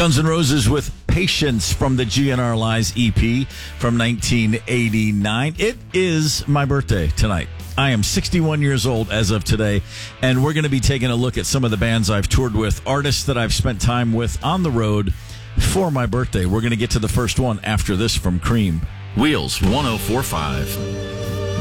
Guns N' Roses with Patience from the GNR Lies EP from 1989. It is my birthday tonight. I am 61 years old as of today, and we're going to be taking a look at some of the bands I've toured with, artists that I've spent time with on the road for my birthday. We're going to get to the first one after this from Cream. Wheels 104.5.